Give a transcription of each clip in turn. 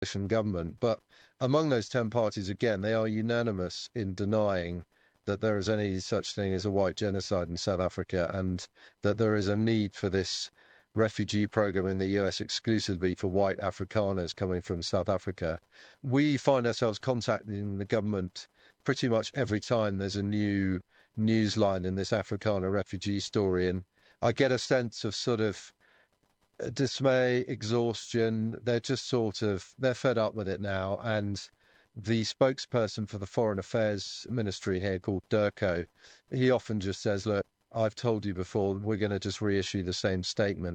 coalition government. But among those 10 parties, again, they are unanimous in denying that there is any such thing as a white genocide in South Africa, and that there is a need for this refugee program in the US exclusively for white Afrikaners coming from South Africa. We find ourselves contacting the government pretty much every time there's a new news line in this Afrikaner refugee story, and I get a sense of sort of dismay, exhaustion. They're fed up with it now. And the spokesperson for the Foreign Affairs Ministry here, called Durko, he often just says, look, I've told you before, we're going to just reissue the same statement.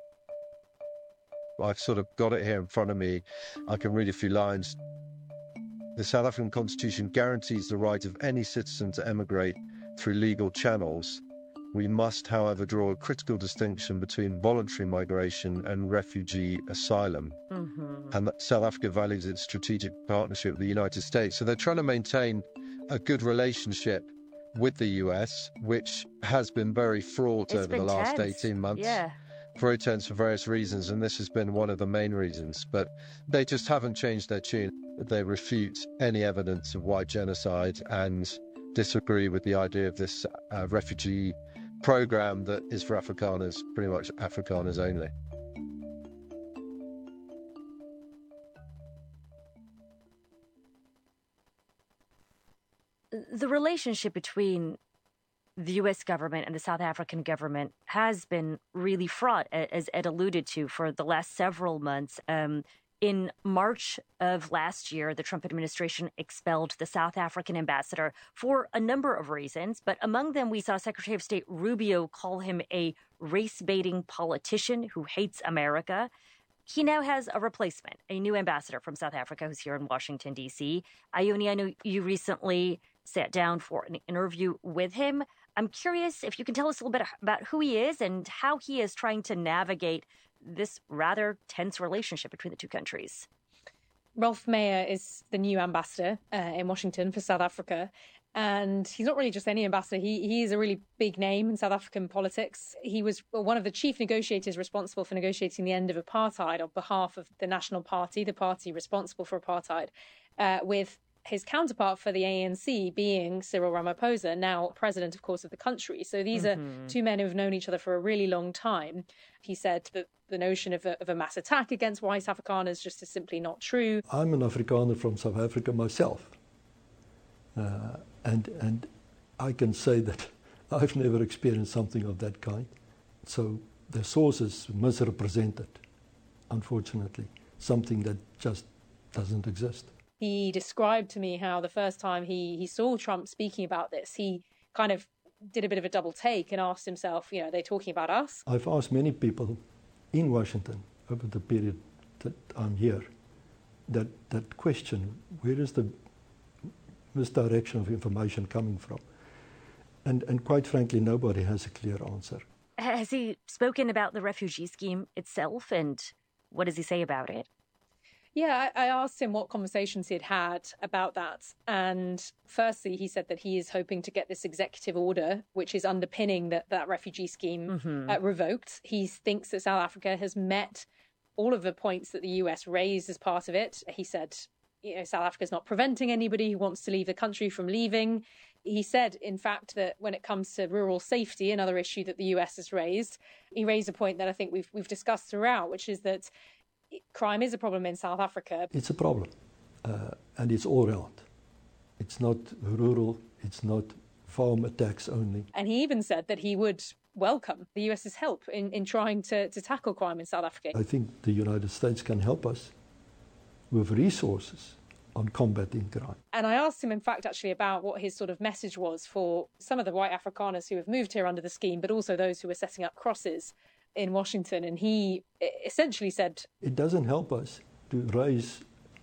I've sort of got it here in front of me. I can read a few lines. The South African Constitution guarantees the right of any citizen to emigrate through legal channels. We must, however, draw a critical distinction between voluntary migration and refugee asylum. And that South Africa values its strategic partnership with the United States. So they're trying to maintain a good relationship with the US, which has been very fraught over the last 18 months. Yeah. Very tense for various reasons, and this has been one of the main reasons. But they just haven't changed their tune. They refute any evidence of white genocide and disagree with the idea of this refugee program that is for Afrikaners, pretty much Afrikaners only. The relationship between the U.S. government and the South African government has been really fraught, as Ed alluded to, for the last several months. In March of last year, the Trump administration expelled the South African ambassador for a number of reasons, but among them, we saw Secretary of State Rubio call him a race-baiting politician who hates America. He now has a replacement, a new ambassador from South Africa who's here in Washington, D.C. Ione, I know you recently sat down for an interview with him. I'm curious if you can tell us a little bit about who he is and how he is trying to navigate this rather tense relationship between the two countries. Rolf Meyer is the new ambassador in Washington for South Africa. And he's not really just any ambassador. He is a really big name in South African politics. He was one of the chief negotiators responsible for negotiating the end of apartheid on behalf of the National Party, the party responsible for apartheid, with his counterpart for the ANC being Cyril Ramaphosa, now president, of course, of the country. So these are two men who have known each other for a really long time. He said that the notion of a mass attack against white Afrikaners just is simply not true. I'm an Afrikaner from South Africa myself. And I can say that I've never experienced something of that kind. So the source is misrepresented, unfortunately, something that just doesn't exist. He described to me how the first time he saw Trump speaking about this, he kind of did a bit of a double take and asked himself, are they talking about us? I've asked many people in Washington over the period that I'm here that question, where is the misdirection of information coming from? And quite frankly, nobody has a clear answer. Has he spoken about the refugee scheme itself, and what does he say about it? Yeah, I asked him what conversations he'd had about that. And firstly, he said that he is hoping to get this executive order, which is underpinning that refugee scheme, revoked. He thinks that South Africa has met all of the points that the US raised as part of it. He said, South Africa is not preventing anybody who wants to leave the country from leaving. He said, in fact, that when it comes to rural safety, another issue that the US has raised, he raised a point that I think we've discussed throughout, which is that crime is a problem in South Africa. It's a problem, and it's all around. It's not rural, it's not farm attacks only. And he even said that he would welcome the US's help in trying to tackle crime in South Africa. I think the United States can help us with resources on combating crime. And I asked him, in fact, actually about what his sort of message was for some of the white Afrikaners who have moved here under the scheme, but also those who are setting up crosses in Washington. And he essentially said, it doesn't help us to raise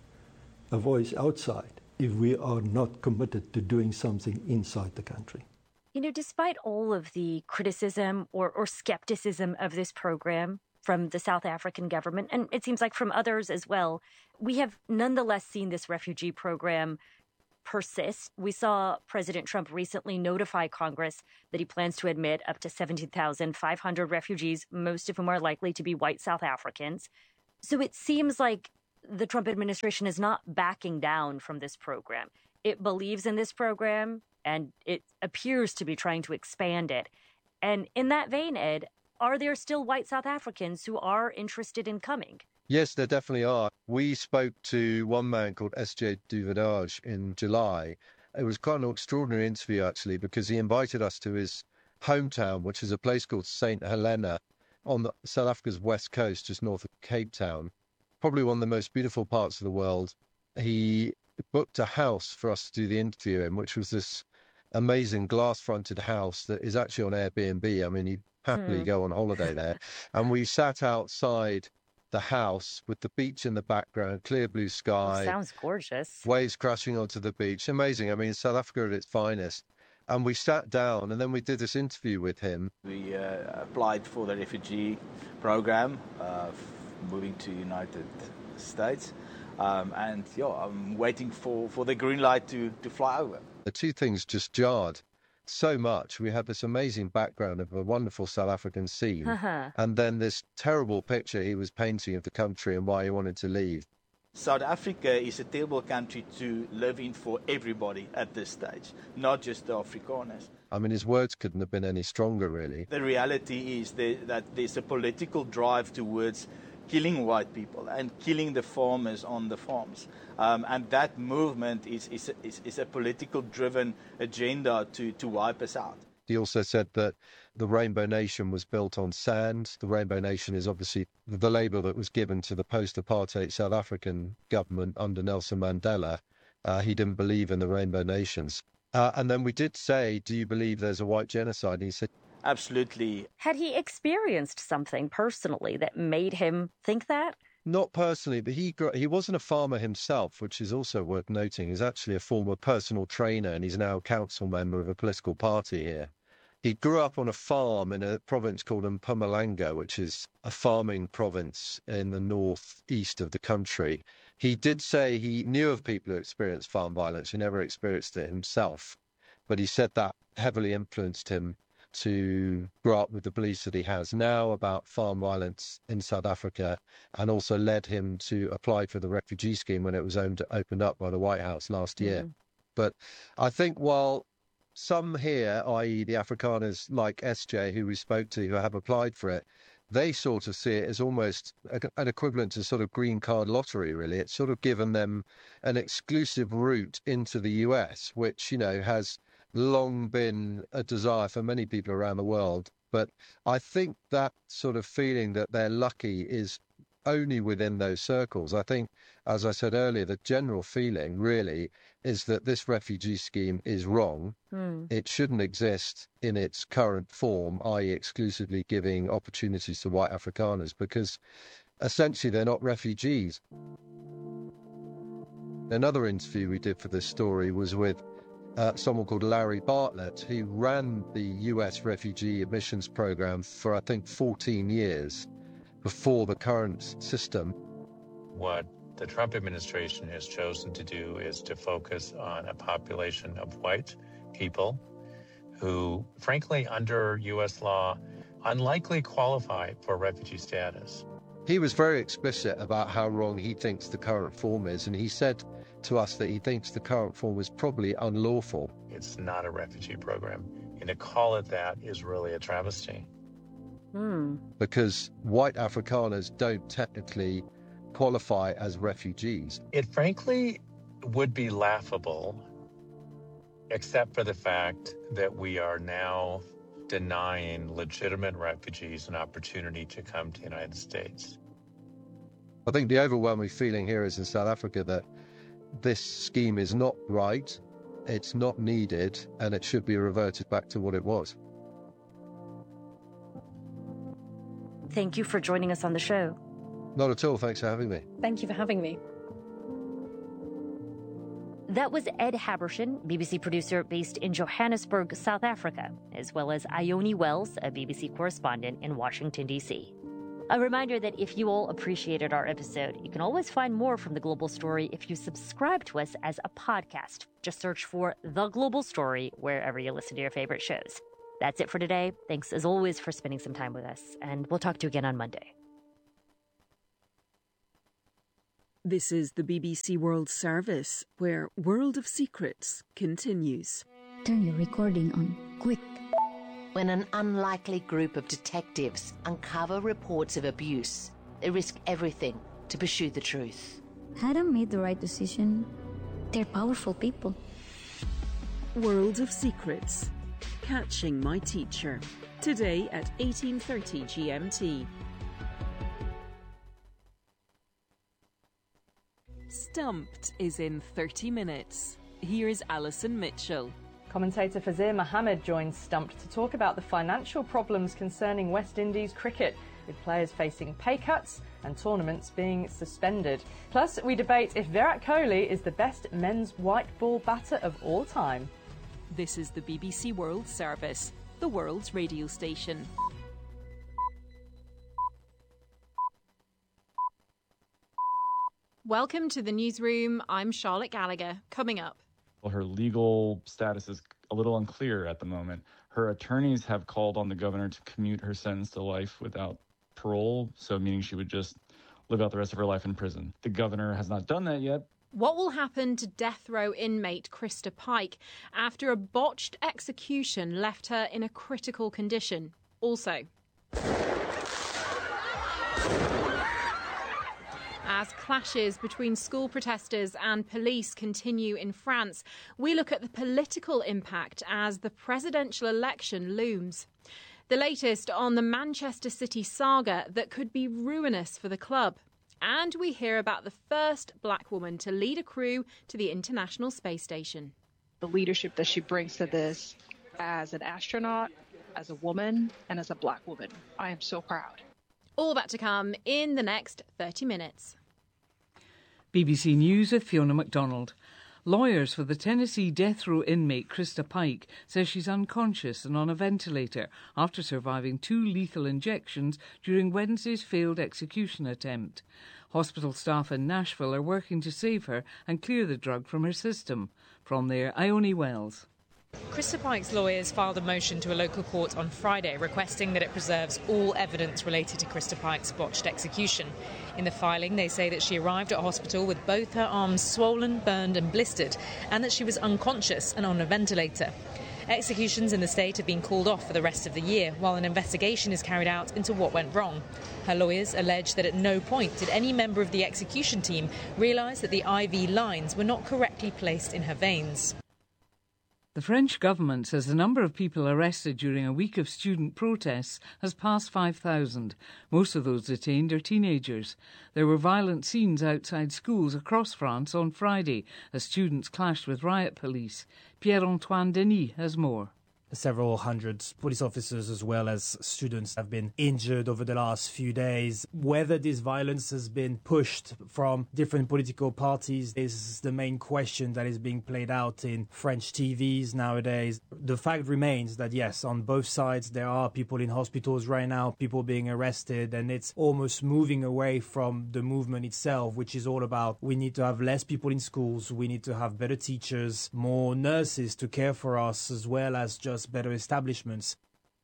a voice outside if we are not committed to doing something inside the country. Despite all of the criticism or skepticism of this program from the South African government, and it seems like from others as well, we have nonetheless seen this refugee program persist. We saw President Trump recently notify Congress that he plans to admit up to 17,500 refugees, most of whom are likely to be white South Africans. So it seems like the Trump administration is not backing down from this program. It believes in this program, and it appears to be trying to expand it. And in that vein, Ed, are there still white South Africans who are interested in coming? Yes, there definitely are. We spoke to one man called S.J. Duvedage in July. It was quite an extraordinary interview, actually, because he invited us to his hometown, which is a place called St. Helena on South Africa's west coast, just north of Cape Town. Probably one of the most beautiful parts of the world. He booked a house for us to do the interview in, which was this amazing glass-fronted house that is actually on Airbnb. I mean, you happily go on holiday there. And we sat outside the house with the beach in the background, clear blue sky. Sounds gorgeous. Waves crashing onto the beach. Amazing. I mean, South Africa at its finest. And we sat down and then we did this interview with him. We applied for the refugee program, moving to United States. And I'm waiting for the green light to fly over. The two things just jarred so much. We had this amazing background of a wonderful South African scene, and then this terrible picture he was painting of the country and why he wanted to leave. South Africa is a terrible country to live in for everybody at this stage, not just the Afrikaners. I mean, his words couldn't have been any stronger, really. The reality is that there's a political drive towards killing white people and killing the farmers on the farms. And that movement is a political-driven agenda to wipe us out. He also said that the Rainbow Nation was built on sand. The Rainbow Nation is obviously the label that was given to the post-apartheid South African government under Nelson Mandela. He didn't believe in the Rainbow Nations. And then we did say, do you believe there's a white genocide? And he said, absolutely. Had he experienced something personally that made him think that? Not personally, but he wasn't a farmer himself, which is also worth noting. He's actually a former personal trainer, and he's now a council member of a political party here. He grew up on a farm in a province called Mpumalanga, which is a farming province in the northeast of the country. He did say he knew of people who experienced farm violence. He never experienced it himself, but he said that heavily influenced him to grow up with the beliefs that he has now about farm violence in South Africa, and also led him to apply for the refugee scheme when it was opened up by the White House last year. But I think while some here, i.e. the Afrikaners like SJ, who we spoke to, who have applied for it, they sort of see it as almost an equivalent to sort of green card lottery, really. It's sort of given them an exclusive route into the US, which, you know, has long been a desire for many people around the world. But I think that sort of feeling that they're lucky is only within those circles. I think, as I said earlier, the general feeling really is that this refugee scheme is wrong. It shouldn't exist in its current form, i.e. exclusively giving opportunities to white Afrikaners, because essentially they're not refugees. Another interview we did for this story was with someone called Larry Bartlett, who ran the US refugee admissions program for, I think, 14 years before the current system. What the Trump administration has chosen to do is to focus on a population of white people who, frankly, under U.S. law, unlikely qualify for refugee status. He was very explicit about how wrong he thinks the current form is, and he said to us that he thinks the current form is probably unlawful. It's not a refugee program, and to call it that is really a travesty. Because white Afrikaners don't technically qualify as refugees. It frankly would be laughable, except for the fact that we are now denying legitimate refugees an opportunity to come to the United States. I think the overwhelming feeling here is in South Africa that this scheme is not right, it's not needed, and it should be reverted back to what it was. Thank you for joining us on the show. Not at all. Thanks for having me. Thank you for having me. That was Ed Habershon, BBC producer based in Johannesburg, South Africa, as well as Ione Wells, a BBC correspondent in Washington, D.C. A reminder that if you all appreciated our episode, you can always find more from The Global Story if you subscribe to us as a podcast. Just search for The Global Story wherever you listen to your favorite shows. That's it for today. Thanks, as always, for spending some time with us, and we'll talk to you again on Monday. This is the BBC World Service, where World of Secrets continues. Turn your recording on, quick. When an unlikely group of detectives uncover reports of abuse, they risk everything to pursue the truth. Hadam made the right decision. They're powerful people. World of Secrets. Catching My Teacher. Today at 18:30 GMT. Stumped is in 30 minutes. Here's Alison Mitchell. Commentator Fazir Mohammed joins Stumped to talk about the financial problems concerning West Indies cricket, with players facing pay cuts and tournaments being suspended. Plus, we debate if Virat Kohli is the best men's white ball batter of all time. This is the BBC World Service, the world's radio station. Welcome to the newsroom. I'm Charlotte Gallagher. Coming up. Her legal status is a little unclear at the moment. Her attorneys have called on the governor to commute her sentence to life without parole, so meaning she would just live out the rest of her life in prison. The governor has not done that yet. What will happen to death row inmate Krista Pike after a botched execution left her in a critical condition? Also, as clashes between school protesters and police continue in France, we look at the political impact as the presidential election looms. The latest on the Manchester City saga that could be ruinous for the club. And we hear about the first black woman to lead a crew to the International Space Station. The leadership that she brings to this as an astronaut, as a woman, and as a black woman. I am so proud. All that to come in the next 30 minutes. BBC News with Fiona MacDonald. Lawyers for the Tennessee death row inmate Krista Pike says she's unconscious and on a ventilator after surviving 2 lethal injections during Wednesday's failed execution attempt. Hospital staff in Nashville are working to save her and clear the drug from her system. From there, Ione Wells. Krista Pike's lawyers filed a motion to a local court on Friday requesting that it preserves all evidence related to Krista Pike's botched execution. In the filing, they say that she arrived at hospital with both her arms swollen, burned and blistered, and that she was unconscious and on a ventilator. Executions in the state have been called off for the rest of the year, while an investigation is carried out into what went wrong. Her lawyers allege that at no point did any member of the execution team realise that the IV lines were not correctly placed in her veins. The French government says the number of people arrested during a week of student protests has passed 5,000. Most of those detained are teenagers. There were violent scenes outside schools across France on Friday as students clashed with riot police. Pierre-Antoine Denis has more. Several hundred police officers as well as students have been injured over the last few days. Whether this violence has been pushed from different political parties is the main question that is being played out in French TVs nowadays. The fact remains that yes, on both sides there are people in hospitals right now, people being arrested, and it's almost moving away from the movement itself, which is all about we need to have less people in schools, we need to have better teachers, more nurses to care for us, as well as just better establishments.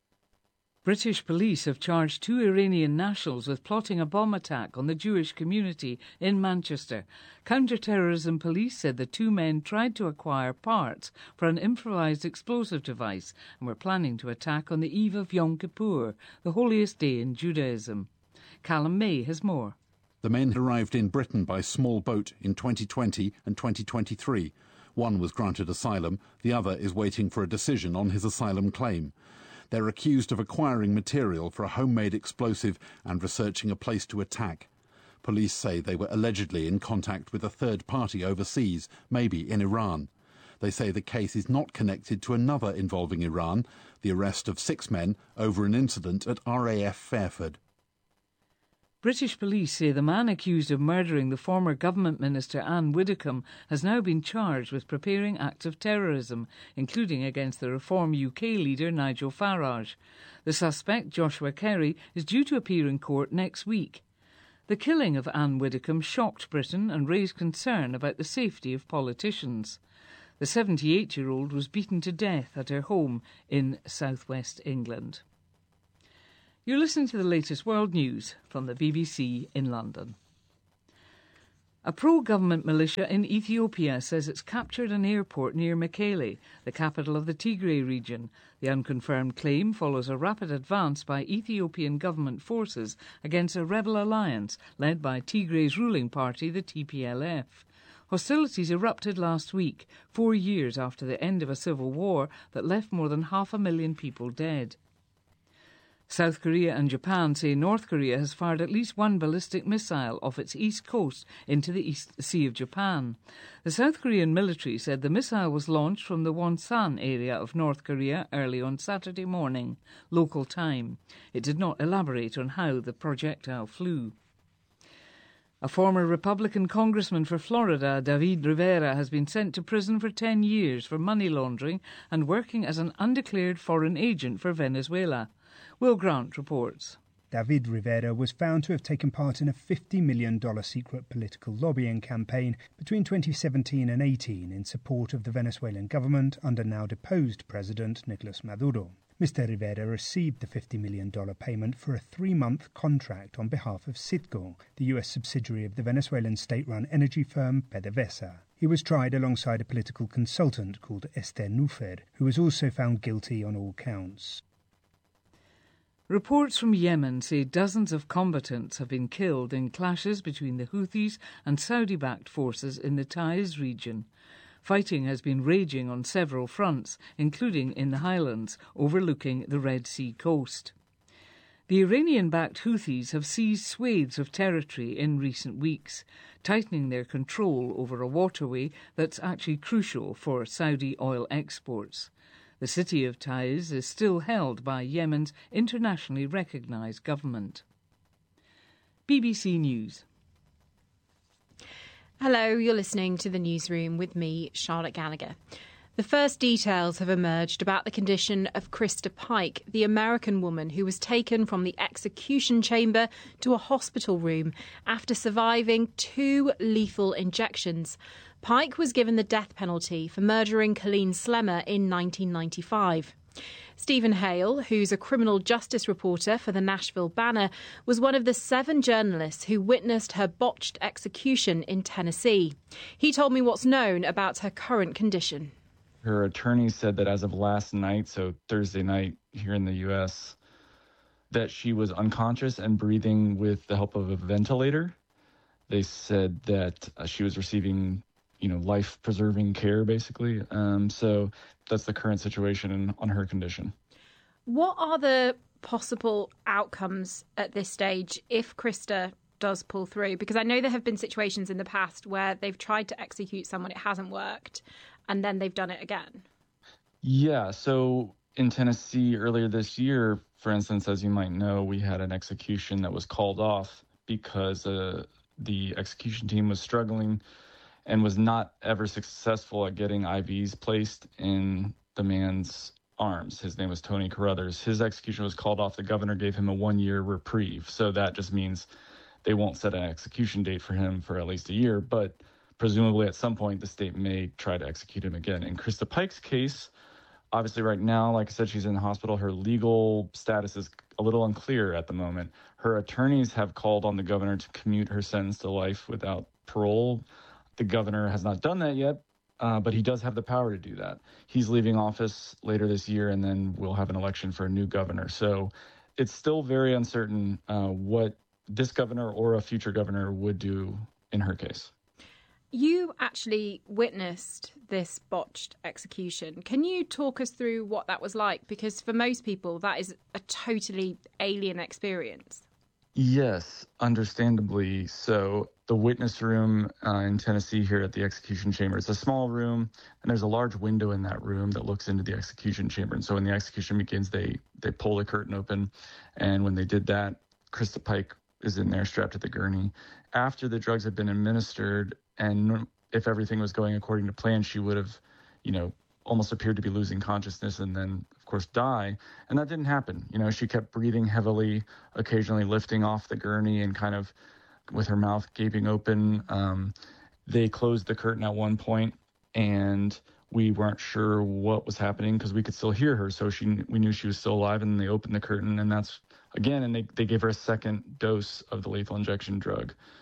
British police have charged 2 Iranian nationals with plotting a bomb attack on the Jewish community in Manchester. Counter-terrorism police said the 2 men tried to acquire parts for an improvised explosive device and were planning to attack on the eve of Yom Kippur, the holiest day in Judaism. Callum May has more. The men arrived in Britain by small boat in 2020 and 2023. One was granted asylum, the other is waiting for a decision on his asylum claim. They're accused of acquiring material for a homemade explosive and researching a place to attack. Police say they were allegedly in contact with a third party overseas, maybe in Iran. They say the case is not connected to another involving Iran, the arrest of 6 men over an incident at RAF Fairford. British police say the man accused of murdering the former government minister Anne Widdecombe has now been charged with preparing acts of terrorism, including against the Reform UK leader Nigel Farage. The suspect, Joshua Kerry, is due to appear in court next week. The killing of Anne Widdecombe shocked Britain and raised concern about the safety of politicians. The 78-year-old was beaten to death at her home in southwest England. You're listening to the latest world news from the BBC in London. A pro-government militia in Ethiopia says it's captured an airport near Mekele, the capital of the Tigray region. The unconfirmed claim follows a rapid advance by Ethiopian government forces against a rebel alliance led by Tigray's ruling party, the TPLF. Hostilities erupted last week, 4 years after the end of a civil war that left more than 500,000 people dead. South Korea and Japan say North Korea has fired at least one ballistic missile off its east coast into the East Sea of Japan. The South Korean military said the missile was launched from the Wonsan area of North Korea early on Saturday morning, local time. It did not elaborate on how the projectile flew. A former Republican congressman for Florida, David Rivera, has been sent to prison for 10 years for money laundering and working as an undeclared foreign agent for Venezuela. Will Grant reports. David Rivera was found to have taken part in a $50 million secret political lobbying campaign between 2017 and 18 in support of the Venezuelan government under now deposed President Nicolas Maduro. Mr. Rivera received the $50 million payment for a 3-month contract on behalf of Citgo, the U.S. subsidiary of the Venezuelan state-run energy firm PDVSA. He was tried alongside a political consultant called Esther Nufer, who was also found guilty on all counts. Reports from Yemen say dozens of combatants have been killed in clashes between the Houthis and Saudi-backed forces in the Taiz region. Fighting has been raging on several fronts, including in the highlands, overlooking the Red Sea coast. The Iranian-backed Houthis have seized swathes of territory in recent weeks, tightening their control over a waterway that's actually crucial for Saudi oil exports. The city of Taiz is still held by Yemen's internationally recognised government. BBC News. Hello, you're listening to the newsroom with me, Charlotte Gallagher. The first details have emerged about the condition of Krista Pike, the American woman who was taken from the execution chamber to a hospital room after surviving 2 lethal injections. Pike was given the death penalty for murdering Colleen Slemmer in 1995. Stephen Hale, who's a criminal justice reporter for the Nashville Banner, was one of the 7 journalists who witnessed her botched execution in Tennessee. He told me what's known about her current condition. Her attorney said that as of last night, so Thursday night here in the U.S., that she was unconscious and breathing with the help of a ventilator. They said that she was receiving life-preserving care, basically. So that's the current situation on her condition. What are the possible outcomes at this stage if Krista does pull through? Because I know there have been situations in the past where they've tried to execute someone, it hasn't worked, and then they've done it again. Yeah, so in Tennessee earlier this year, for instance, as you might know, we had an execution that was called off because the execution team was struggling and was not ever successful at getting IVs placed in the man's arms. His name was Tony Carruthers. His execution was called off. The governor gave him a 1-year reprieve. So that just means they won't set an execution date for him for at least a year. But presumably at some point, the state may try to execute him again. In Krista Pike's case, obviously right now, like I said, she's in the hospital. Her legal status is a little unclear at the moment. Her attorneys have called on the governor to commute her sentence to life without parole. The governor has not done that yet, but he does have the power to do that. He's leaving office later this year, and then we'll have an election for a new governor. So it's still very uncertain what this governor or a future governor would do in her case. You actually witnessed this botched execution. Can you talk us through what that was like? Because for most people, that is a totally alien experience. Yes, understandably so. The witness room in Tennessee here at the execution chamber, it's a small room, and there's a large window in that room that looks into the execution chamber. And so when the execution begins, they pull the curtain open. And when they did that, Krista Pike is in there strapped to the gurney. After the drugs had been administered, and if everything was going according to plan, she would have, almost appeared to be losing consciousness and then, of course, die. And that didn't happen. She kept breathing heavily, occasionally lifting off the gurney and kind of with her mouth gaping open. They closed the curtain at one point, and we weren't sure what was happening because we could still hear her. So we knew she was still alive, and they opened the curtain, and that's, again, and they gave her a second dose of the lethal injection drug.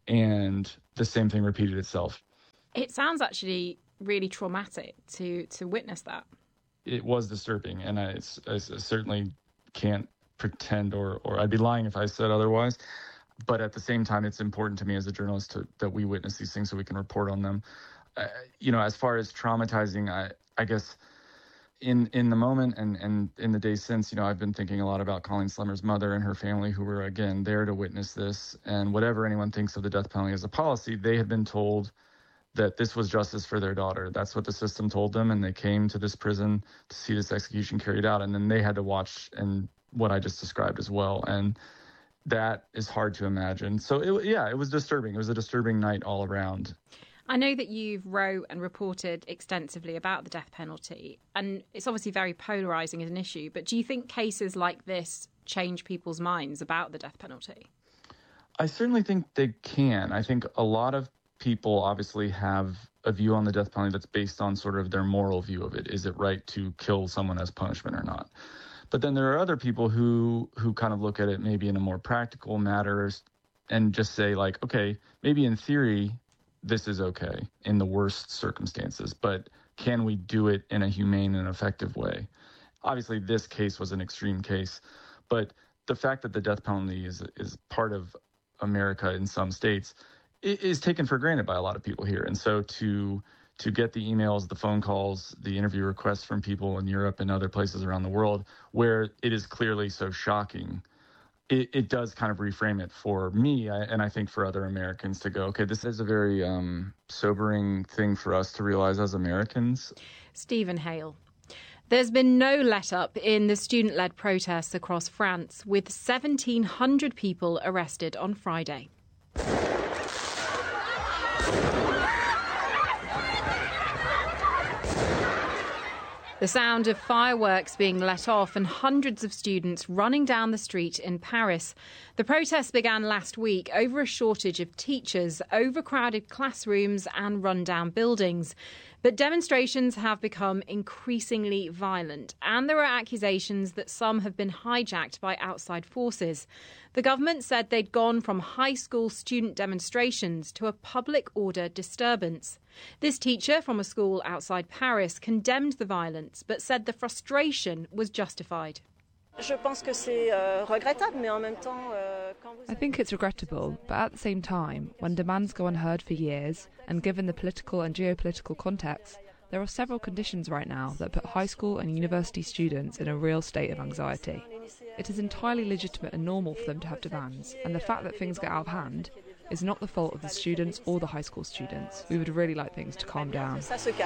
And the same thing repeated itself. It sounds actually really traumatic to witness that. It was disturbing, and I certainly can't pretend or I'd be lying if I said otherwise. But at the same time, it's important to me as a journalist that we witness these things so we can report on them. As far as traumatizing, I guess in the moment and in the days since, I've been thinking a lot about Colleen Slemmer's mother and her family, who were, again, there to witness this. And whatever anyone thinks of the death penalty as a policy, they had been told that this was justice for their daughter. That's what the system told them. And they came to this prison to see this execution carried out. And then they had to watch and what I just described as well. And that is hard to imagine. So, it was disturbing. It was a disturbing night all around. I know that you've wrote and reported extensively about the death penalty, and it's obviously very polarising as an issue, but do you think cases like this change people's minds about the death penalty? I certainly think they can. I think a lot of people obviously have a view on the death penalty that's based on sort of their moral view of it. Is it right to kill someone as punishment or not? But then there are other people who kind of look at it maybe in a more practical matter and just say, like, okay, maybe in theory this is okay in the worst circumstances, but can we do it in a humane and effective way? Obviously, this case was an extreme case, but the fact that the death penalty is part of America in some states is taken for granted by a lot of people here. And so to get the emails, the phone calls, the interview requests from people in Europe and other places around the world where it is clearly so shocking, it does kind of reframe it for me, and I think for other Americans to go, okay, this is a very sobering thing for us to realize as Americans. Stephen Hale. There's been no let-up in the student-led protests across France, with 1,700 people arrested on Friday. The sound of fireworks being let off and hundreds of students running down the street in Paris. The protests began last week over a shortage of teachers, overcrowded classrooms and run-down buildings. But demonstrations have become increasingly violent, and there are accusations that some have been hijacked by outside forces. The government said they'd gone from high school student demonstrations to a public order disturbance. This teacher from a school outside Paris condemned the violence, but said the frustration was justified. I think it's regrettable, but at the same time, when demands go unheard for years, and given the political and geopolitical context, there are several conditions right now that put high school and university students in a real state of anxiety. It is entirely legitimate and normal for them to have demands, and the fact that things get out of hand is not the fault of the students or the high school students. We would really like things to calm down.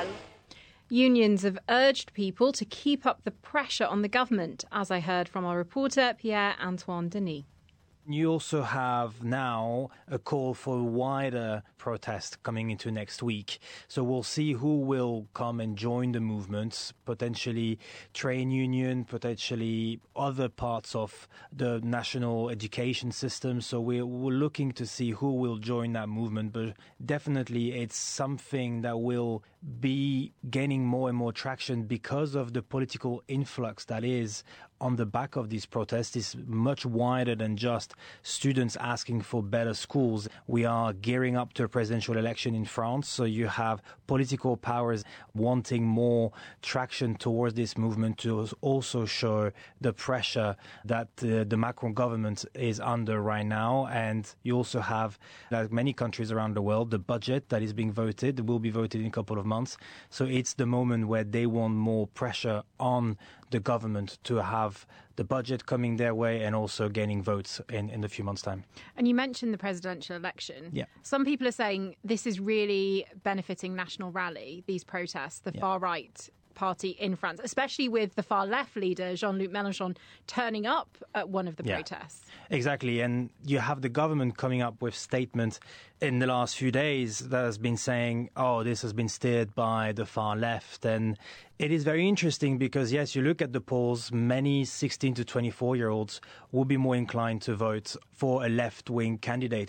Unions have urged people to keep up the pressure on the government, as I heard from our reporter Pierre-Antoine Denis. You also have now a call for a wider protest coming into next week. So we'll see who will come and join the movements, potentially train union, potentially other parts of the national education system. So we're looking to see who will join that movement. But definitely it's something that will be gaining more and more traction because of the political influx that is on the back of these protests. Is much wider than just students asking for better schools. We are gearing up to a presidential election in France, so you have political powers wanting more traction towards this movement to also show the pressure that the Macron government is under right now. And you also have, like many countries around the world, the budget that is being voted will be voted in a couple of months. So it's the moment where they want more pressure on the government to have the budget coming their way and also gaining votes in a few months' time. And you mentioned the presidential election. Yeah. Some people are saying this is really benefiting National Rally, these protests, the far-right party in France, especially with the far-left leader, Jean-Luc Mélenchon, turning up at one of the protests. Exactly. And you have the government coming up with statements in the last few days that has been saying, oh, this has been steered by the far left. And it is very interesting because, yes, you look at the polls, many 16 to 24-year-olds will be more inclined to vote for a left-wing candidate.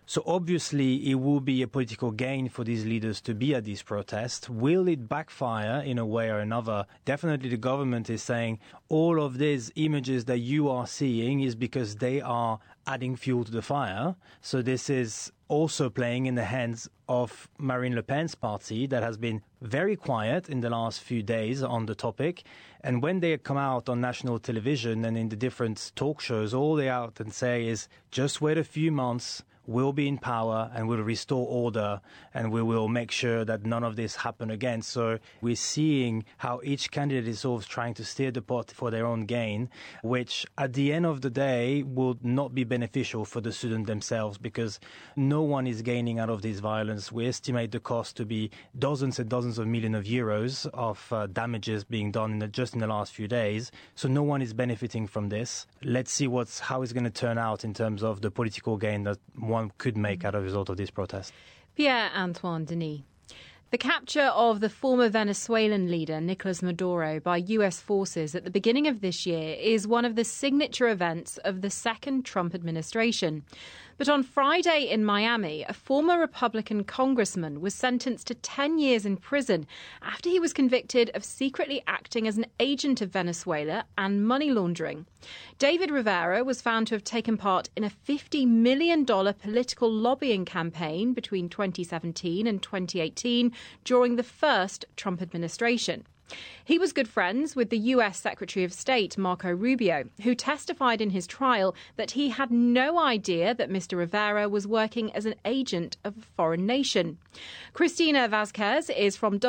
So obviously it will be a political gain for these leaders to be at these protests. Will it backfire in a way or another? Definitely the government is saying all of these images that you are seeing is because they are adding fuel to the fire. So this is also playing in the hands of Marine Le Pen's party that has been very quiet in the last few days on the topic. And when they come out on national television and in the different talk shows, all they out and say is just wait a few months, we'll be in power and we'll restore order and we will make sure that none of this happen again. So we're seeing how each candidate is sort of trying to steer the pot for their own gain, which at the end of the day will not be beneficial for the students themselves because no one is gaining out of this violence. We estimate the cost to be dozens and dozens of millions of euros of damages being done just in the last few days. So no one is benefiting from this. Let's see how it's going to turn out in terms of the political gain that one could make out of the result of this protest. Pierre-Antoine Denis. The capture of the former Venezuelan leader Nicolas Maduro by US forces at the beginning of this year is one of the signature events of the second Trump administration. But on Friday in Miami, a former Republican congressman was sentenced to 10 years in prison after he was convicted of secretly acting as an agent of Venezuela and money laundering. David Rivera was found to have taken part in a $50 million political lobbying campaign between 2017 and 2018 during the first Trump administration. He was good friends with the US Secretary of State, Marco Rubio, who testified in his trial that he had no idea that Mr. Rivera was working as an agent of a foreign nation. Cristina Vasquez is from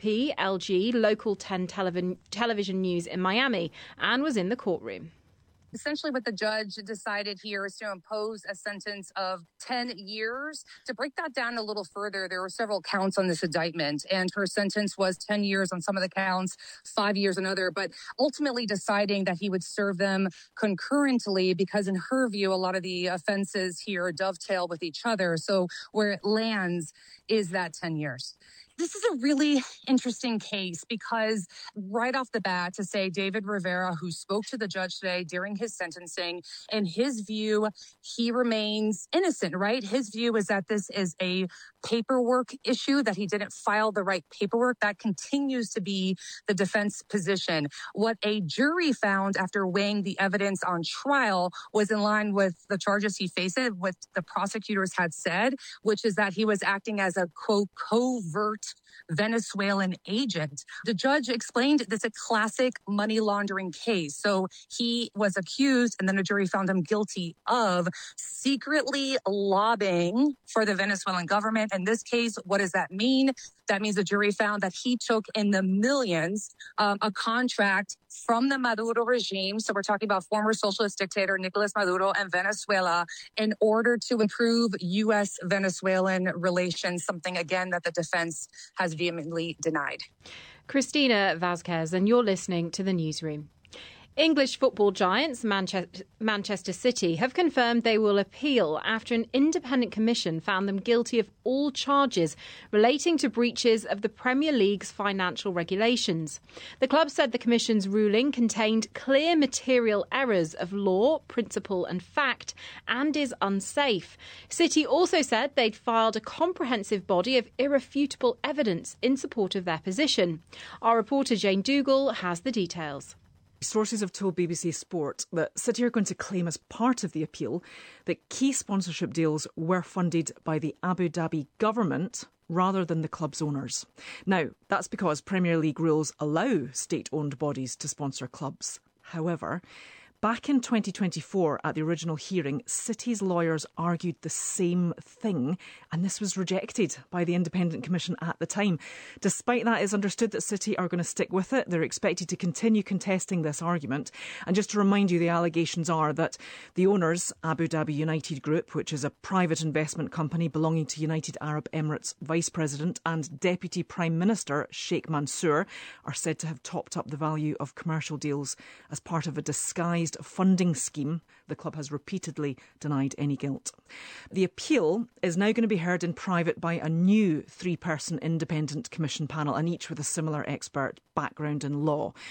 WPLG Local 10 television news in Miami and was in the courtroom. Essentially, what the judge decided here is to impose a sentence of 10 years. To break that down a little further, there were several counts on this indictment, and her sentence was 10 years on some of the counts, 5 years on other, but ultimately deciding that he would serve them concurrently because, in her view, a lot of the offenses here dovetail with each other. So where it lands is that 10 years. This is a really interesting case because right off the bat to say David Rivera, who spoke to the judge today during his sentencing, in his view, he remains innocent, right? His view is that this is a paperwork issue, that he didn't file the right paperwork. That continues to be the defense position. What a jury found after weighing the evidence on trial was in line with the charges he faced, what the prosecutors had said, which is that he was acting as a covert Venezuelan agent. The judge explained this a classic money laundering case. So he was accused, and then a jury found him guilty of secretly lobbying for the Venezuelan government. In this case, what does that mean? That means the jury found that he took in the millions a contract from the Maduro regime. So we're talking about former socialist dictator Nicolas Maduro and Venezuela in order to improve U.S.-Venezuelan relations, something, again, that the defense has vehemently denied. Cristina Vasquez, and you're listening to The Newsroom. English football giants Manchester City have confirmed they will appeal after an independent commission found them guilty of all charges relating to breaches of the Premier League's financial regulations. The club said the commission's ruling contained clear material errors of law, principle and fact and is unsafe. City also said they'd filed a comprehensive body of irrefutable evidence in support of their position. Our reporter Jane Dougal has the details. Sources have told BBC Sport that City are going to claim as part of the appeal that key sponsorship deals were funded by the Abu Dhabi government rather than the club's owners. Now, that's because Premier League rules allow state-owned bodies to sponsor clubs. However, back in 2024, at the original hearing, City's lawyers argued the same thing, and this was rejected by the Independent Commission at the time. Despite that, it's understood that City are going to stick with it. They're expected to continue contesting this argument. And just to remind you, the allegations are that the owners, Abu Dhabi United Group, which is a private investment company belonging to United Arab Emirates Vice President and Deputy Prime Minister Sheikh Mansour, are said to have topped up the value of commercial deals as part of a disguised funding scheme. The club has repeatedly denied any guilt. The appeal is now going to be heard in private by a new 3-person independent commission panel, and each with a similar expert background in law.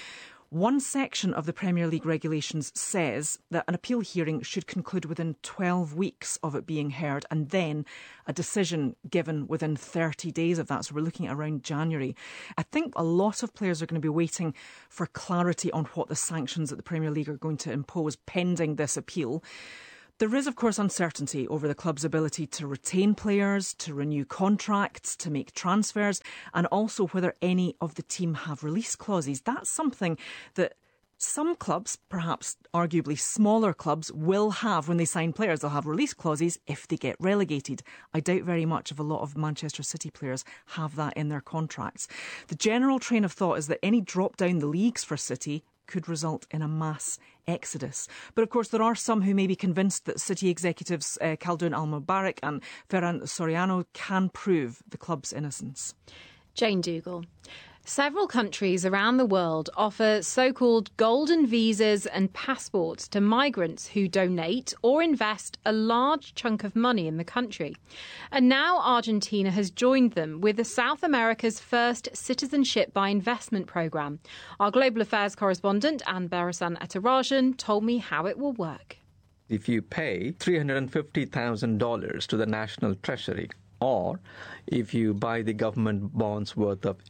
One section of the Premier League regulations says that an appeal hearing should conclude within 12 weeks of it being heard, and then a decision given within 30 days of that. So we're looking at around January. I think a lot of players are going to be waiting for clarity on what the sanctions that the Premier League are going to impose pending this appeal. There is, of course, uncertainty over the club's ability to retain players, to renew contracts, to make transfers, and also whether any of the team have release clauses. That's something that some clubs, perhaps arguably smaller clubs, will have when they sign players. They'll have release clauses if they get relegated. I doubt very much if a lot of Manchester City players have that in their contracts. The general train of thought is that any drop down the leagues for City could result in a mass exodus. But of course there are some who may be convinced that City executives Khaldoon Al-Mubarak and Ferran Soriano can prove the club's innocence. Jane Dougal. Several countries around the world offer so-called golden visas and passports to migrants who donate or invest a large chunk of money in the country. And now Argentina has joined them with South America's first citizenship by investment programme. Our global affairs correspondent, Anne Barasan Atarajan, told me how it will work. If you pay $350,000 to the National Treasury, or if you buy the government bonds worth of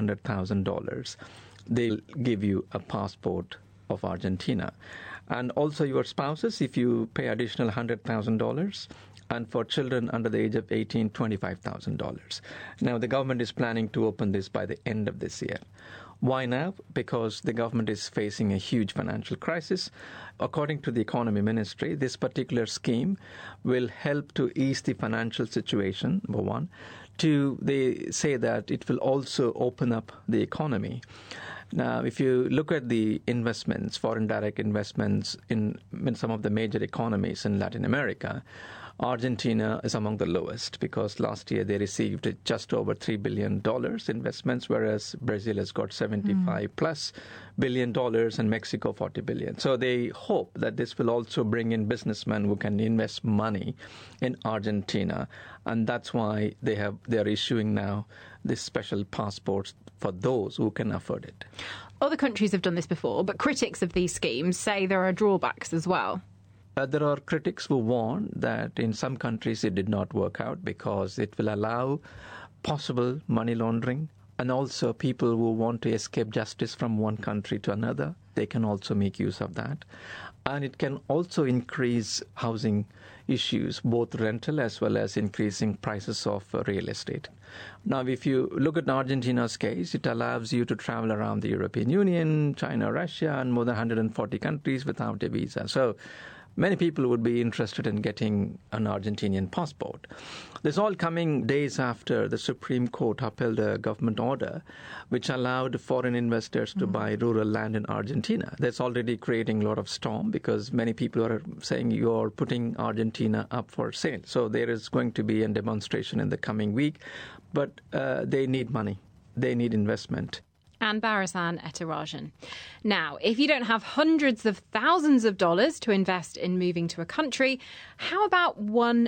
$800,000, they'll give you a passport of Argentina. And also your spouses, if you pay additional $100,000, and for children under the age of 18, $25,000. Now, the government is planning to open this by the end of this year. Why now? Because the government is facing a huge financial crisis. According to the Economy Ministry, this particular scheme will help to ease the financial situation, number one. Two, they say that it will also open up the economy. Now, if you look at the investments, foreign direct investments in some of the major economies in Latin America, Argentina is among the lowest because last year they received just over $3 billion investments, whereas Brazil has got $75+ billion and Mexico $40 billion. So they hope that this will also bring in businessmen who can invest money in Argentina, and that's why they are issuing now this special passports for those who can afford it. Other countries have done this before, but critics of these schemes say there are drawbacks as well. There are critics who warn that in some countries it did not work out because it will allow possible money laundering, and also people who want to escape justice from one country to another, they can also make use of that. And it can also increase housing issues, both rental as well as increasing prices of real estate. Now, if you look at Argentina's case, it allows you to travel around the European Union, China, Russia, and more than 140 countries without a visa. So many people would be interested in getting an Argentinian passport. This is all coming days after the Supreme Court upheld a government order which allowed foreign investors to buy rural land in Argentina. That's already creating a lot of storm because many people are saying you're putting Argentina up for sale. So there is going to be a demonstration in the coming week, but they need money. They need investment. And Barasan Etarajan. Now, if you don't have hundreds of thousands of dollars to invest in moving to a country, how about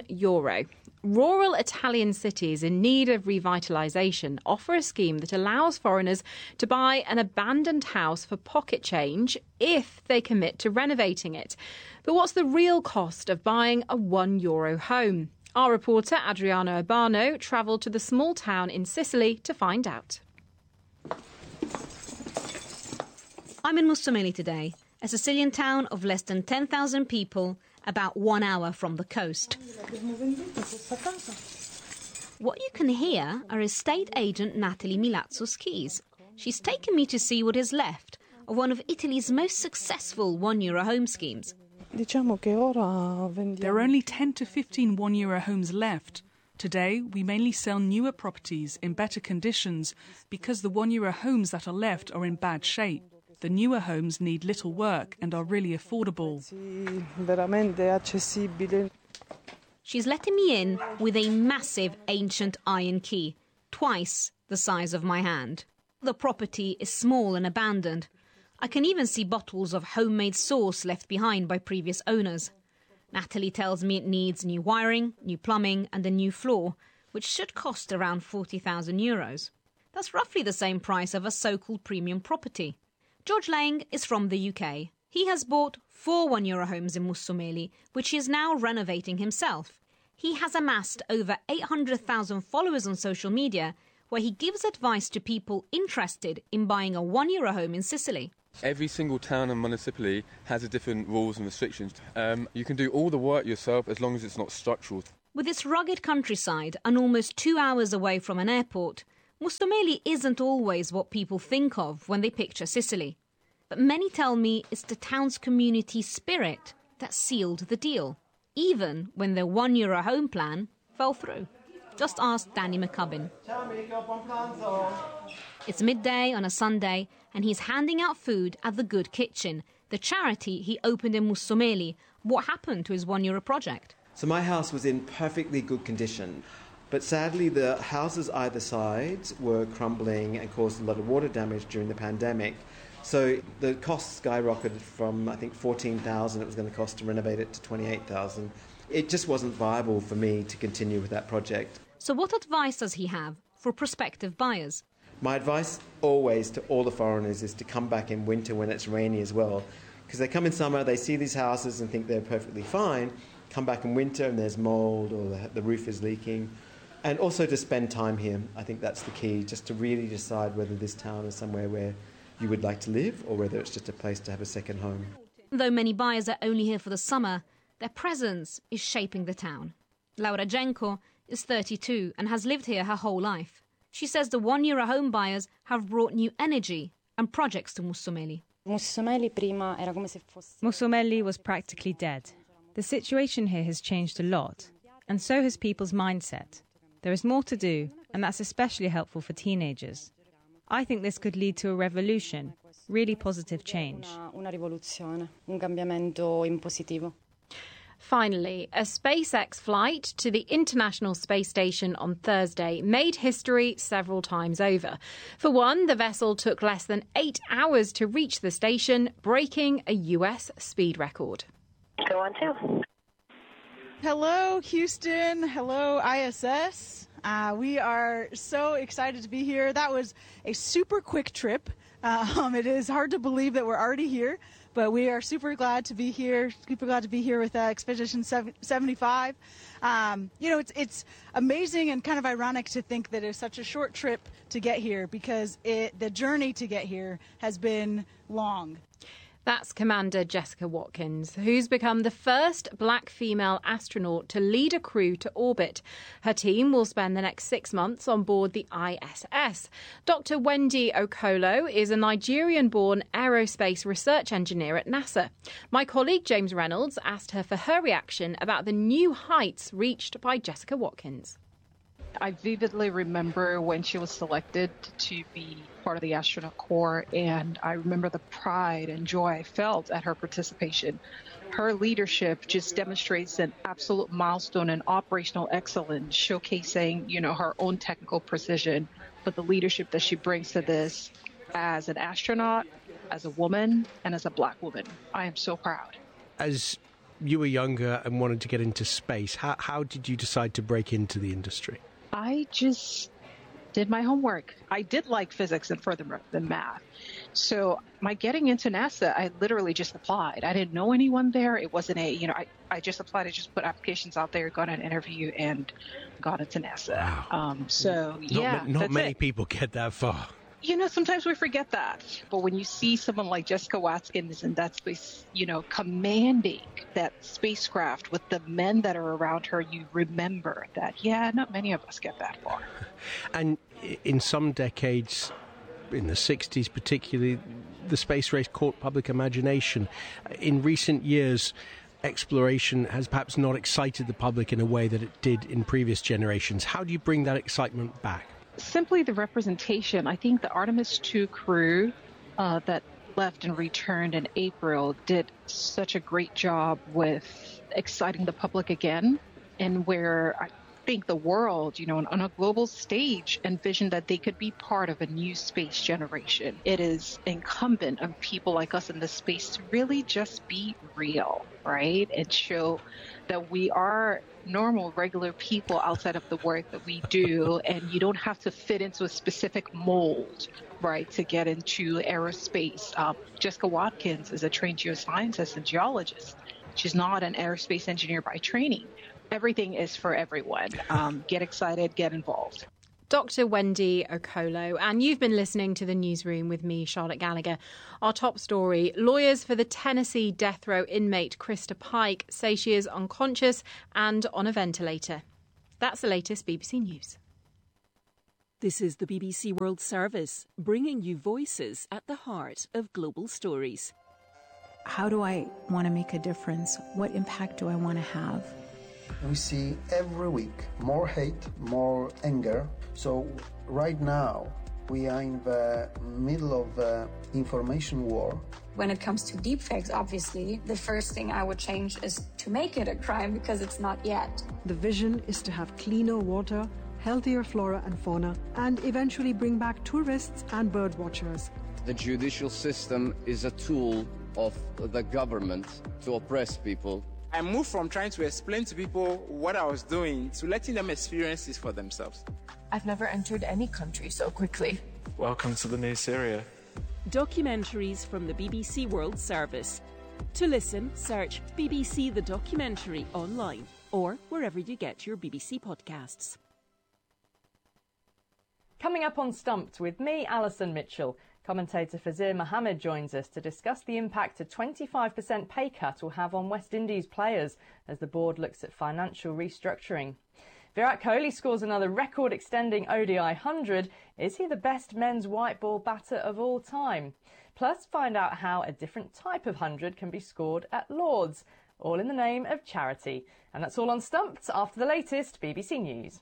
€1? Rural Italian cities in need of revitalisation offer a scheme that allows foreigners to buy an abandoned house for pocket change if they commit to renovating it. But what's the real cost of buying a €1 home? Our reporter Adriano Urbano travelled to the small town in Sicily to find out. I'm in Musumeli today, a Sicilian town of less than 10,000 people, about 1 hour from the coast. What you can hear are estate agent Natalie Milazzo's keys. She's taken me to see what is left of one of Italy's most successful €1 home schemes. There are only 10 to 15 €1 homes left. Today, we mainly sell newer properties in better conditions because the €1 homes that are left are in bad shape. The newer homes need little work and are really affordable. She's letting me in with a massive ancient iron key, twice the size of my hand. The property is small and abandoned. I can even see bottles of homemade sauce left behind by previous owners. Natalie tells me it needs new wiring, new plumbing and a new floor, which should cost around €40,000. That's roughly the same price of a so-called premium property. George Lang is from the UK. He has bought 4 €1 homes in Mussomeli, which he is now renovating himself. He has amassed over 800,000 followers on social media, where he gives advice to people interested in buying a €1 home in Sicily. Every single town and municipality has a different rules and restrictions. You can do all the work yourself as long as it's not structural. With its rugged countryside and almost 2 hours away from an airport, Mussomeli isn't always what people think of when they picture Sicily. But many tell me it's the town's community spirit that sealed the deal, even when their €1 home plan fell through. Just ask Danny McCubbin. It's midday on a Sunday, and he's handing out food at the Good Kitchen, the charity he opened in Mussomeli. What happened to his €1 project? So my house was in perfectly good condition, but sadly the houses either side were crumbling and caused a lot of water damage during the pandemic. So the cost skyrocketed from, I think, $14,000 it was going to cost to renovate it to $28,000. It just wasn't viable for me to continue with that project. So what advice does he have for prospective buyers? My advice always to all the foreigners is to come back in winter when it's rainy as well. Because they come in summer, they see these houses and think they're perfectly fine. Come back in winter and there's mould or the roof is leaking. And also to spend time here. I think that's the key, just to really decide whether this town is somewhere where you would like to live or whether it's just a place to have a second home. Though many buyers are only here for the summer, their presence is shaping the town. Laura Jenko is 32 and has lived here her whole life. She says the €1 home buyers have brought new energy and projects to Mussomeli. Mussomeli was practically dead. The situation here has changed a lot, and so has people's mindset. There is more to do, and that's especially helpful for teenagers. I think this could lead to a revolution, really positive change. Finally, a SpaceX flight to the International Space Station on Thursday made history several times over. For one, the vessel took less than 8 hours to reach the station, breaking a US speed record. Go on, too. Hello, Houston. Hello, ISS. We are so excited to be here. That was a super quick trip. It is hard to believe that we're already here, but we are super glad to be here. Super glad to be here with Expedition 75. It's amazing and kind of ironic to think that it's such a short trip to get here because the journey to get here has been long. That's Commander Jessica Watkins, who's become the first black female astronaut to lead a crew to orbit. Her team will spend the next 6 months on board the ISS. Dr. Wendy Okolo is a Nigerian-born aerospace research engineer at NASA. My colleague James Reynolds asked her for her reaction about the new heights reached by Jessica Watkins. I vividly remember when she was selected to be part of the astronaut corps, and I remember the pride and joy I felt at her participation. Her leadership just demonstrates an absolute milestone in operational excellence, showcasing, her own technical precision, but the leadership that she brings to this as an astronaut, as a woman, and as a black woman. I am so proud. As you were younger and wanted to get into space, how did you decide to break into the industry? I just did my homework. I did like physics and further than math. So my getting into NASA, I literally just applied. I didn't know anyone there. It wasn't I just applied. I just put applications out there, got an interview, and got into NASA. Wow. Not many people get that far. Sometimes we forget that. But when you see someone like Jessica Watkins in that space, commanding that spacecraft with the men that are around her, you remember that, not many of us get that far. And in some decades, in the 60s particularly, the space race caught public imagination. In recent years, exploration has perhaps not excited the public in a way that it did in previous generations. How do you bring that excitement back? Simply the representation. I think the Artemis II crew that left and returned in April did such a great job with exciting the public again, and where I think the world, on a global stage, envisioned that they could be part of a new space generation. It is incumbent on people like us in this space to really just be real, right? And show that we are normal, regular people outside of the work that we do, and you don't have to fit into a specific mold, right, to get into aerospace. Jessica Watkins is a trained geoscientist and geologist. She's not an aerospace engineer by training. Everything is for everyone. Get excited, get involved. Dr. Wendy Okolo, and you've been listening to The Newsroom with me, Charlotte Gallagher. Our top story, lawyers for the Tennessee death row inmate Krista Pike say she is unconscious and on a ventilator. That's the latest BBC News. This is the BBC World Service, bringing you voices at the heart of global stories. How do I want to make a difference? What impact do I want to have? We see every week more hate, more anger. So right now, we are in the middle of the information war. When it comes to deepfakes, obviously, the first thing I would change is to make it a crime because it's not yet. The vision is to have cleaner water, healthier flora and fauna, and eventually bring back tourists and bird watchers. The judicial system is a tool of the government to oppress people. I moved from trying to explain to people what I was doing to letting them experience it for themselves. I've never entered any country so quickly. Welcome to the new Syria. Documentaries from the BBC World Service. To listen, search BBC The Documentary online or wherever you get your BBC podcasts. Coming up on Stumped with me, Alison Mitchell. Commentator Fazir Mohammed joins us to discuss the impact a 25% pay cut will have on West Indies players as the board looks at financial restructuring. Virat Kohli scores another record-extending ODI 100. Is he the best men's white ball batter of all time? Plus, find out how a different type of 100 can be scored at Lord's, all in the name of charity. And that's all on Stumped after the latest BBC News.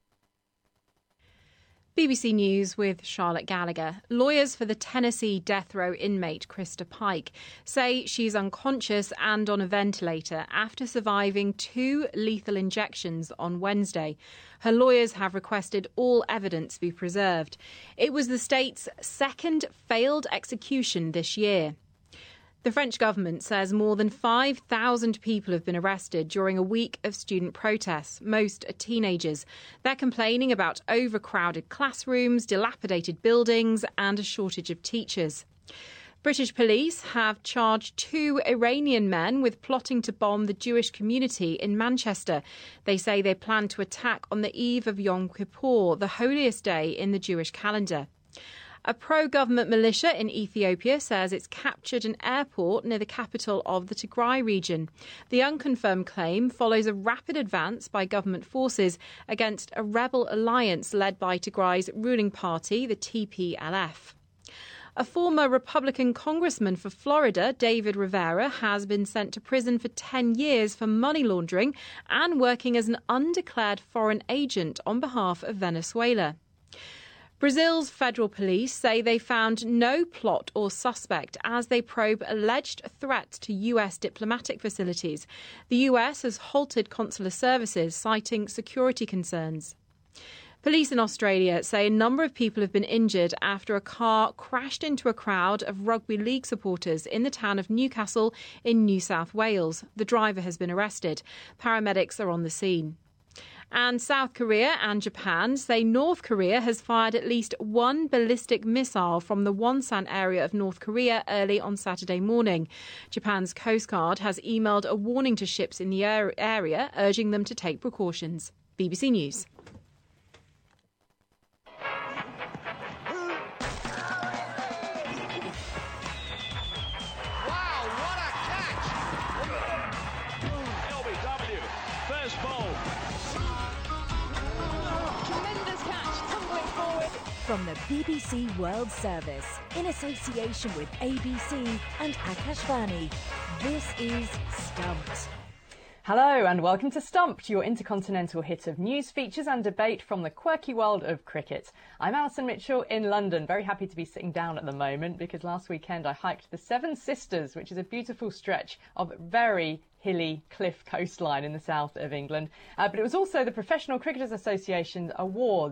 BBC News with Charlotte Gallagher. Lawyers for the Tennessee death row inmate Krista Pike say she's unconscious and on a ventilator after surviving 2 lethal injections on Wednesday. Her lawyers have requested all evidence be preserved. It was the state's second failed execution this year. The French government says more than 5,000 people have been arrested during a week of student protests. Most are teenagers. They're complaining about overcrowded classrooms, dilapidated buildings and a shortage of teachers. British police have charged 2 Iranian men with plotting to bomb the Jewish community in Manchester. They say they plan to attack on the eve of Yom Kippur, the holiest day in the Jewish calendar. A pro-government militia in Ethiopia says it's captured an airport near the capital of the Tigray region. The unconfirmed claim follows a rapid advance by government forces against a rebel alliance led by Tigray's ruling party, the TPLF. A former Republican congressman for Florida, David Rivera, has been sent to prison for 10 years for money laundering and working as an undeclared foreign agent on behalf of Venezuela. Brazil's federal police say they found no plot or suspect as they probe alleged threats to US diplomatic facilities. The US has halted consular services, citing security concerns. Police in Australia say a number of people have been injured after a car crashed into a crowd of rugby league supporters in the town of Newcastle in New South Wales. The driver has been arrested. Paramedics are on the scene. And South Korea and Japan say North Korea has fired at least 1 ballistic missile from the Wonsan area of North Korea early on Saturday morning. Japan's Coast Guard has emailed a warning to ships in the area, urging them to take precautions. BBC News. From the BBC World Service, in association with ABC and Akashvani, this is Stumped. Hello and welcome to Stumped, your intercontinental hit of news, features and debate from the quirky world of cricket. I'm Alison Mitchell in London, very happy to be sitting down at the moment because last weekend I hiked the Seven Sisters, which is a beautiful stretch of very hilly cliff coastline in the south of England. But it was also the Professional Cricketers Association Awards.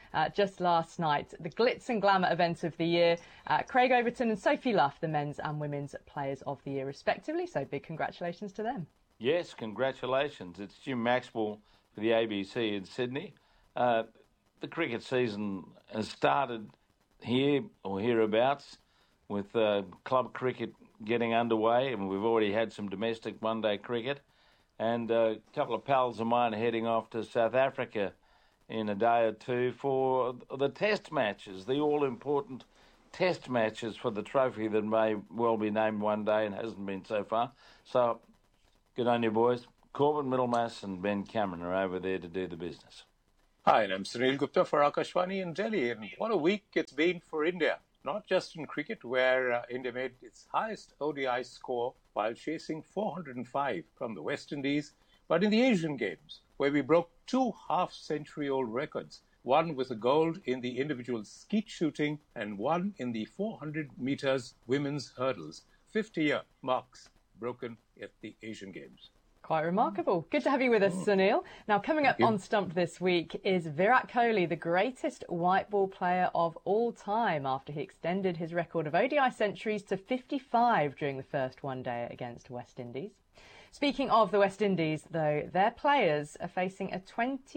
just last night. The glitz and glamour event of the year. Craig Overton and Sophie Luff, the men's and women's players of the year, respectively. So big congratulations to them. Yes, congratulations. It's Jim Maxwell for the ABC in Sydney. The cricket season has started here or hereabouts with club cricket getting underway, and we've already had some domestic one-day cricket. And a couple of pals of mine are heading off to South Africa in a day or two for the test matches, the all-important test matches for the trophy that may well be named one day and hasn't been so far. So, good on you, boys. Corbin Middlemass and Ben Cameron are over there to do the business. Hi, and I'm Sunil Gupta for Akashvani in Delhi. And what a week it's been for India. Not just in cricket, where India made its highest ODI score while chasing 405 from the West Indies, but in the Asian Games, where we broke 2 half-century-old records, one with a gold in the individual skeet shooting and one in the 400 meters women's hurdles. 50-year marks broken at the Asian Games. Quite remarkable. Good to have you with us, Sunil. Now, coming up on Stumped this week is Virat Kohli, the greatest white ball player of all time, after he extended his record of ODI centuries to 55 during the first one-day against West Indies. Speaking of the West Indies, though, their players are facing a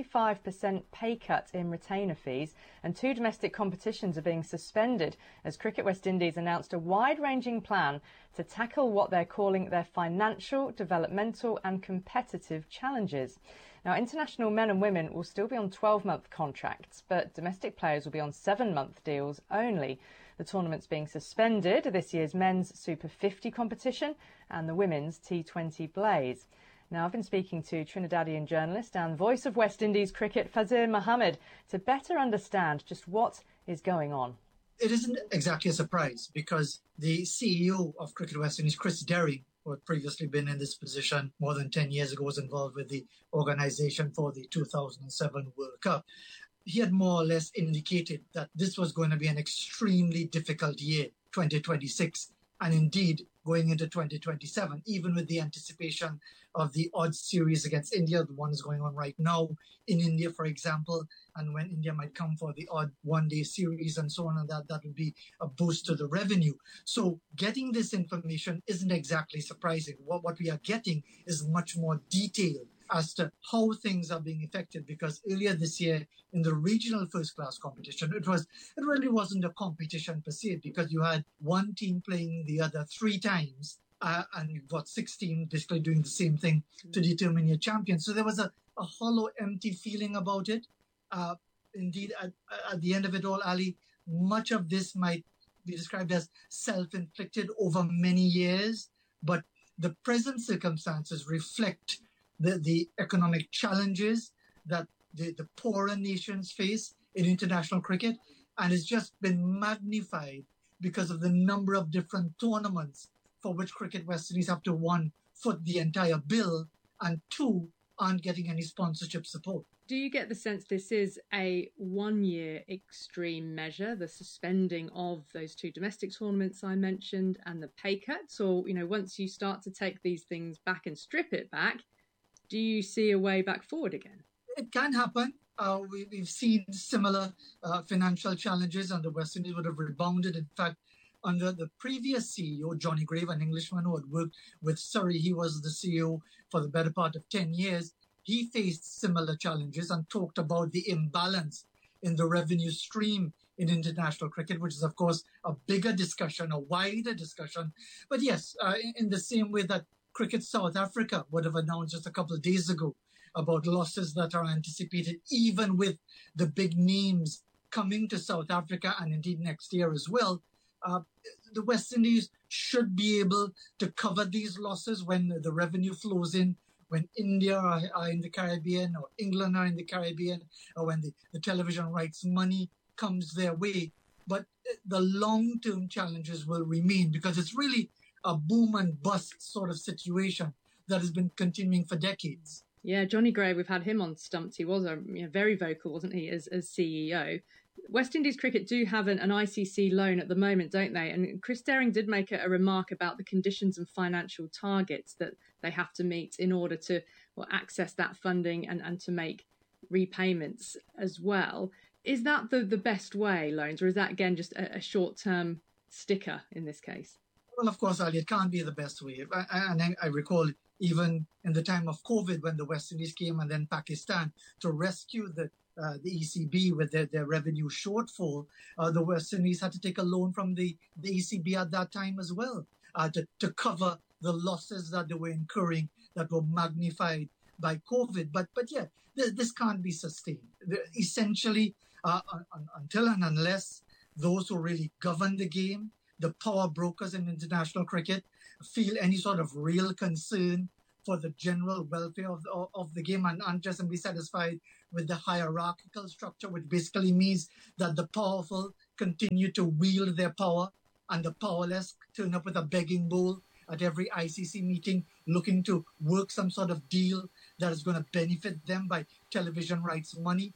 25% pay cut in retainer fees, and 2 domestic competitions are being suspended as Cricket West Indies announced a wide-ranging plan to tackle what they're calling their financial, developmental and competitive challenges. Now, international men and women will still be on 12-month contracts, but domestic players will be on 7-month deals only. The tournament's being suspended, this year's men's Super 50 competition and the women's T20 Blaze. Now, I've been speaking to Trinidadian journalist and voice of West Indies cricket, Fazir Mohammed, to better understand just what is going on. It isn't exactly a surprise because the CEO of Cricket West Indies, Chris Derry, who had previously been in this position more than 10 years ago, was involved with the organisation for the 2007 World Cup. He had more or less indicated that this was going to be an extremely difficult year, 2026, and indeed going into 2027, even with the anticipation of the odd series against India, the one is going on right now in India, for example, and when India might come for the odd one-day series and so on, and that would be a boost to the revenue. So getting this information isn't exactly surprising. What we are getting is much more detailed as to how things are being affected, because earlier this year in the regional first-class competition, it really wasn't a competition per se, because you had one team playing the other 3 times, and you've got 6 teams basically doing the same thing to determine your champion. So there was a hollow, empty feeling about it. Indeed, at the end of it all, Ali, much of this might be described as self-inflicted over many years, but the present circumstances reflect the economic challenges that the poorer nations face in international cricket, and it's just been magnified because of the number of different tournaments for which Cricket West Indies have to, 1, foot the entire bill, and 2, aren't getting any sponsorship support. Do you get the sense this is a one-year extreme measure, the suspending of those 2 domestic tournaments I mentioned and the pay cuts? Or, once you start to take these things back and strip it back, do you see a way back forward again? It can happen. We've seen similar financial challenges, and the West Indies would have rebounded. In fact, under the previous CEO, Johnny Grave, an Englishman who had worked with Surrey, he was the CEO for the better part of 10 years. He faced similar challenges and talked about the imbalance in the revenue stream in international cricket, which is, of course, a bigger discussion, a wider discussion. But yes, in the same way that Cricket South Africa would have announced just a couple of days ago about losses that are anticipated, even with the big names coming to South Africa and indeed next year as well. The West Indies should be able to cover these losses when the revenue flows in, when India are in the Caribbean or England are in the Caribbean, or when the television rights money comes their way. But the long-term challenges will remain, because it's really a boom and bust sort of situation that has been continuing for decades. Yeah, Johnny Gray, we've had him on Stumped. He was very vocal, wasn't he, as CEO. West Indies cricket do have an ICC loan at the moment, don't they? And Chris Daring did make a remark about the conditions and financial targets that they have to meet in order to access that funding and to make repayments as well. Is that the best way, Loans, or is that, again, just a short-term sticker in this case? Well, of course, Ali, it can't be the best way. And I recall even in the time of COVID when the West Indies came and then Pakistan to rescue the ECB with their revenue shortfall, the West Indies had to take a loan from the ECB at that time as well to cover the losses that they were incurring that were magnified by COVID. But yeah, this can't be sustained. Essentially, until and unless those who really govern the game, the power brokers in international cricket, feel any sort of real concern for the general welfare of the game and just be satisfied with the hierarchical structure, which basically means that the powerful continue to wield their power and the powerless turn up with a begging bowl at every ICC meeting looking to work some sort of deal that is going to benefit them by television rights money.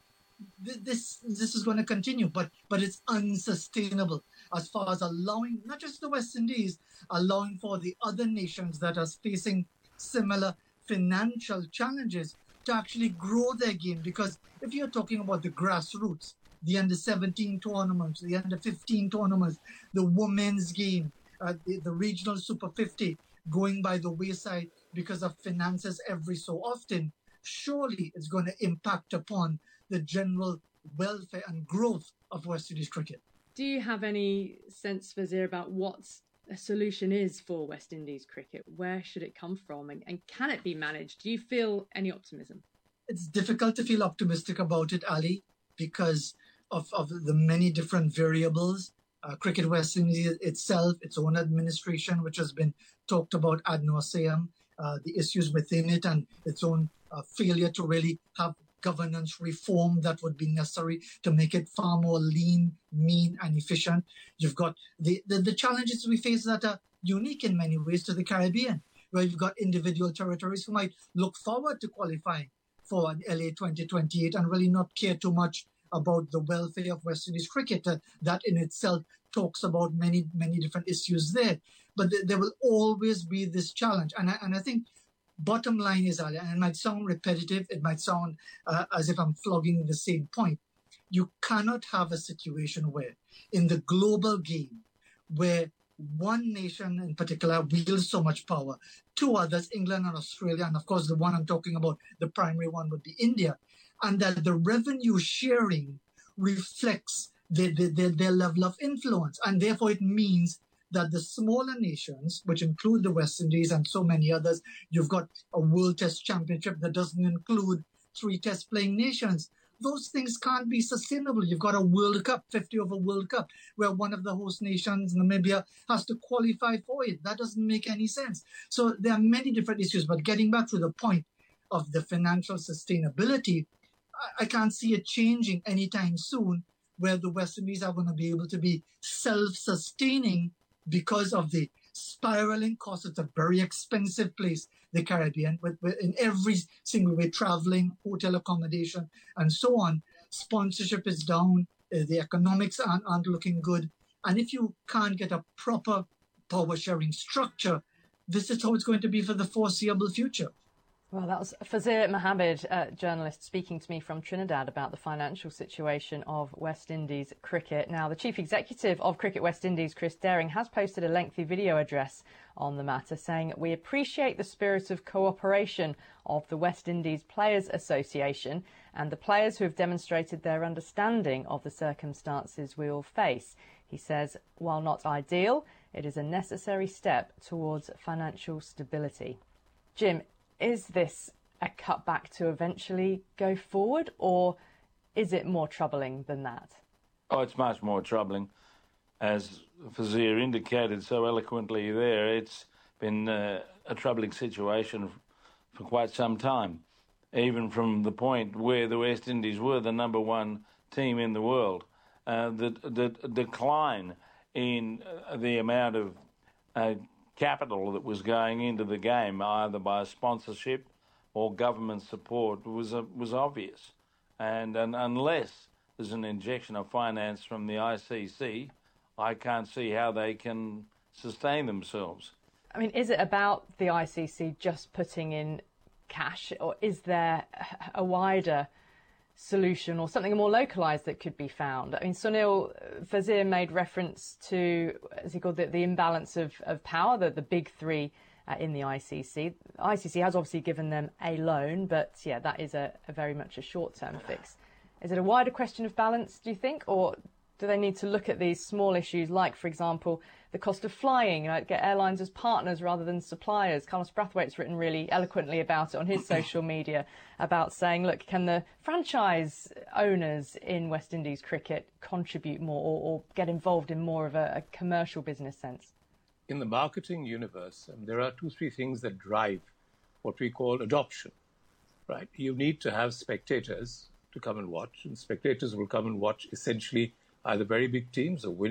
This is going to continue, but it's unsustainable as far as allowing not just the West Indies, allowing for the other nations that are facing similar financial challenges to actually grow their game. Because if you're talking about the grassroots, the under-17 tournaments, the under-15 tournaments, the women's game, the regional Super 50 going by the wayside because of finances every so often, surely it's going to impact upon the general welfare and growth of West Indies cricket. Do you have any sense, Fazir, about what a solution is for West Indies cricket? Where should it come from and can it be managed? Do you feel any optimism? It's difficult to feel optimistic about it, Ali, because of the many different variables. Cricket West Indies itself, its own administration, which has been talked about ad nauseum, the issues within it and its own failure to really have governance reform that would be necessary to make it far more lean, mean and efficient. You've got the challenges we face that are unique in many ways to the Caribbean, where you've got individual territories who might look forward to qualifying for an LA 2028 and really not care too much about the welfare of West Indies cricket. That in itself talks about many, many different issues there. But there will always be this challenge. And I think bottom line is, Ali, and it might sound repetitive, it might sound as if I'm flogging the same point. You cannot have a situation where in the global game, where one nation in particular wields so much power, two others, England and Australia, and of course the one I'm talking about, the primary one would be India, and that the revenue sharing reflects their level of influence. And therefore it means that the smaller nations, which include the West Indies and so many others, you've got a World Test Championship that doesn't include 3 test playing nations. Those things can't be sustainable. You've got a World Cup, 50 over World Cup, where one of the host nations, Namibia, has to qualify for it. That doesn't make any sense. So there are many different issues, but getting back to the point of the financial sustainability, I can't see it changing anytime soon, where the West Indies are going to be able to be self-sustaining because of the spiraling cost. It's a very expensive place, the Caribbean, with in every single way, traveling, hotel accommodation, and so on. Sponsorship is down. The economics aren't looking good. And if you can't get a proper power sharing structure, this is how it's going to be for the foreseeable future. Well, that was Fazir Mohammed, journalist, speaking to me from Trinidad about the financial situation of West Indies cricket. Now, the chief executive of Cricket West Indies, Chris Daring, has posted a lengthy video address on the matter, saying, "We appreciate the spirit of cooperation of the West Indies Players Association and the players who have demonstrated their understanding of the circumstances we all face." He says, "While not ideal, it is a necessary step towards financial stability." Jim, is this a cutback to eventually go forward, or is it more troubling than that? Oh, it's much more troubling. As Fazir indicated so eloquently there, it's been a troubling situation for quite some time, even from the point where the West Indies were the number one team in the world. The decline in the amount of capital that was going into the game, either by sponsorship or government support, was obvious. And unless there's an injection of finance from the ICC, I can't see how they can sustain themselves. I mean, is it about the ICC just putting in cash, or is there a wider solution or something more localised that could be found? I mean, Sunil, Fazir made reference to, as he called it, the imbalance of power, the big three in the ICC. ICC has obviously given them a loan, but yeah, that is a very much a short-term fix. Is it a wider question of balance, do you think, or do they need to look at these small issues like, for example, the cost of flying, get airlines as partners rather than suppliers? Carlos Brathwaite's written really eloquently about it on his social media, about saying, look, can the franchise owners in West Indies cricket contribute more or get involved in more of a commercial business sense? In the marketing universe, there are 2-3 things that drive what we call adoption, right? You need to have spectators to come and watch, and spectators will come and watch essentially either very big teams or winning